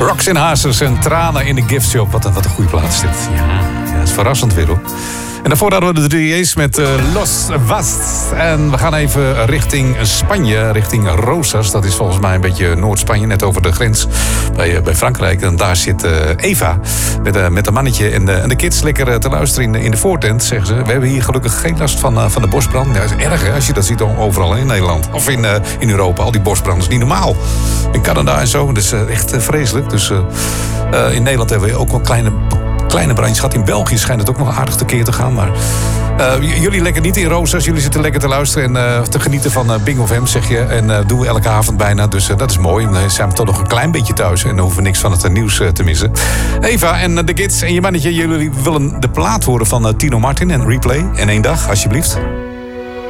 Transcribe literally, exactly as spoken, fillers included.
Roxanne Hazes en Tranen in de Gift Shop. Wat een, wat een goede plaat is dit. Ja, ja, dat is verrassend weer hoor. En daarvoor hadden we de drie J's met uh, Los Was. En we gaan even richting Spanje, richting Rosas. Dat is volgens mij een beetje Noord-Spanje, net over de grens bij, uh, bij Frankrijk. En daar zit uh, Eva met, uh, met een mannetje en de, en de kids lekker uh, te luisteren in de, in de voortent, zeggen ze. We hebben hier gelukkig geen last van, uh, van de bosbrand. Ja, dat is erg hè, als je dat ziet overal in Nederland. Of in, uh, in Europa, al die bosbranden is niet normaal. In Canada en zo, dat is uh, echt uh, vreselijk. Dus uh, uh, in Nederland hebben we ook wel kleine... Kleine brandjes gehad. In België schijnt het ook nog aardig tekeer te gaan. Maar uh, jullie lekker niet in Rosas. Jullie zitten lekker te luisteren en uh, te genieten van uh, Bing of Hem, zeg je. En uh, doen we elke avond bijna. Dus uh, dat is mooi. Dan zijn we toch nog een klein beetje thuis. En dan hoeven we niks van het uh, nieuws uh, te missen. Eva en uh, de kids en je mannetje. Jullie willen de plaat horen van uh, Tino Martin en Replay. In één dag, alsjeblieft.